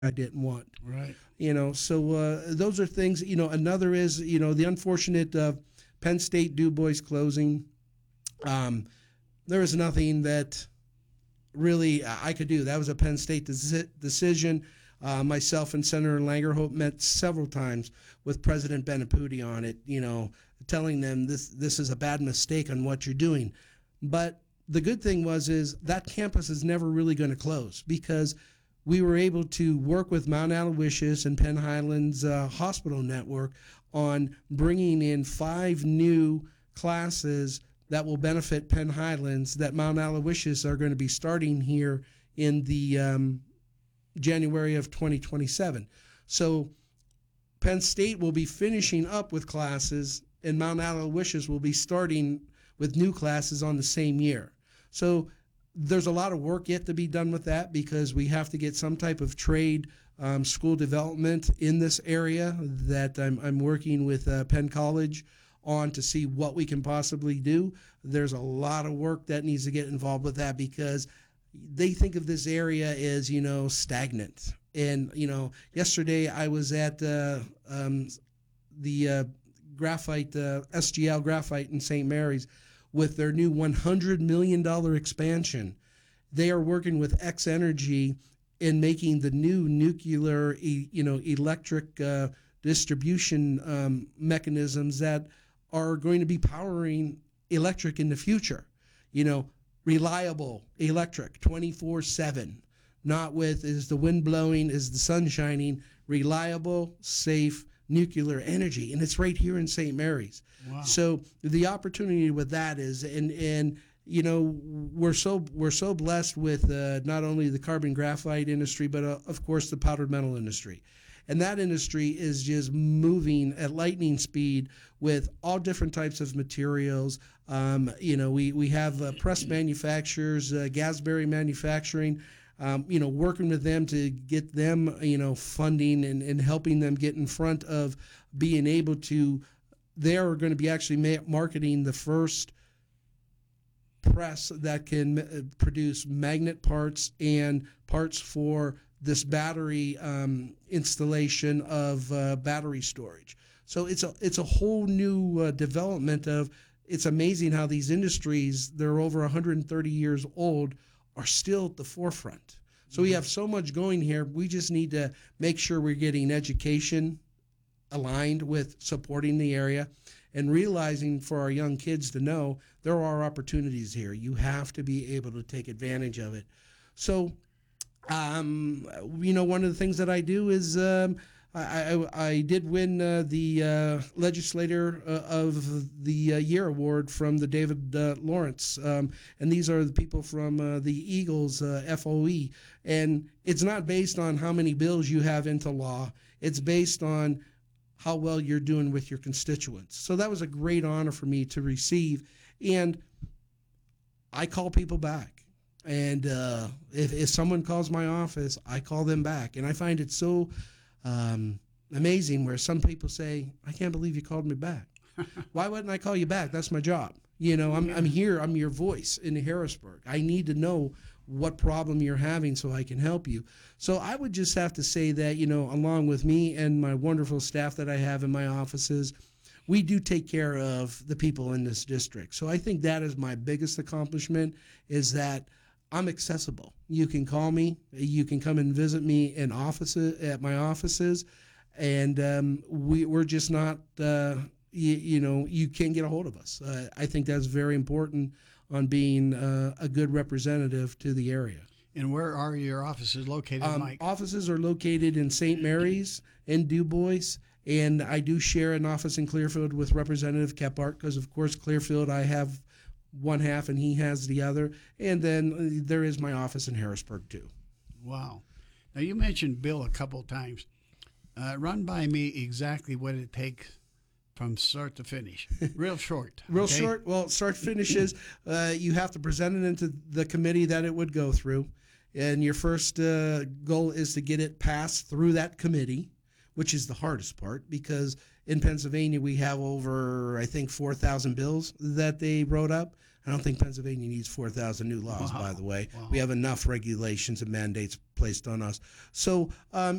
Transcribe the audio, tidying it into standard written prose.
I didn't want. Right. So those are things. Another is the unfortunate Penn State Du Bois closing. There was nothing that really I could do. That was a Penn State decision. Myself and Senator Langerholt met several times with President Beneputi on it, telling them this is a bad mistake on what you're doing. But the good thing is that campus is never really going to close because we were able to work with Mount Aloysius and Penn Highlands Hospital Network on bringing in 5 new classes that will benefit Penn Highlands that Mount Aloysius are going to be starting here in the January of 2027. So Penn State will be finishing up with classes and Mount Aloysius will be starting with new classes on the same year. So there's a lot of work yet to be done with that because we have to get some type of trade school development in this area that I'm working with Penn College on to see what we can possibly do. There's a lot of work that needs to get involved with that because they think of this area as, stagnant. And, yesterday I was at the graphite, SGL Graphite in St. Mary's with their new $100 million expansion. They are working with X Energy in making the new nuclear, electric distribution mechanisms that are going to be powering electric in the future. Reliable electric 24/7, not with is the wind blowing, is the sun shining, reliable, safe nuclear energy. And it's right here in St. Mary's. Wow. So the opportunity with that is, and we're so blessed with not only the carbon graphite industry, but of course the powdered metal industry. And that industry is just moving at lightning speed with all different types of materials. We have press manufacturers, Gasberry Manufacturing, working with them to get them, funding and helping them get in front of being able to. They are going to be actually marketing the first press that can produce magnet parts and parts for this battery installation of battery storage. So it's a whole new development of. It's amazing how these industries, they're over 130 years old, are still at the forefront. So we have so much going here. We just need to make sure we're getting education aligned with supporting the area and realizing for our young kids to know there are opportunities here. You have to be able to take advantage of it. So, one of the things that I do is I did win the Legislator of the Year award from the David Lawrence, and these are the people from the Eagles FOE, and it's not based on how many bills you have into law. It's based on how well you're doing with your constituents. So that was a great honor for me to receive, and I call people back. And if someone calls my office, I call them back, and I find it so amazing where some people say, I can't believe you called me back. Why wouldn't I call you back? That's my job. I'm here. I'm your voice in Harrisburg. I need to know what problem you're having so I can help you. So I would just have to say that, along with me and my wonderful staff that I have in my offices, we do take care of the people in this district. So I think that is my biggest accomplishment, is that I'm accessible. You can call me. You can come and visit me in at my offices, and we're just not. You can't get a hold of us. I think that's very important on being a good representative to the area. And where are your offices located, Mike? Offices are located in St. Mary's and Du Bois, and I do share an office in Clearfield with Representative Kephart because, of course, Clearfield I have one half and he has the other. And then there is my office in Harrisburg, too. Wow. Now, you mentioned Bill a couple times. Run by me exactly what it takes from start to finish. Real short. Real okay? short. Well, start to finish is you have to present it into the committee that it would go through. And your first goal is to get it passed through that committee, which is the hardest part because in Pennsylvania we have over, I think, 4,000 bills that they wrote up. I don't think Pennsylvania needs 4,000 new laws, Wow. by the way. Wow. We have enough regulations and mandates placed on us. So,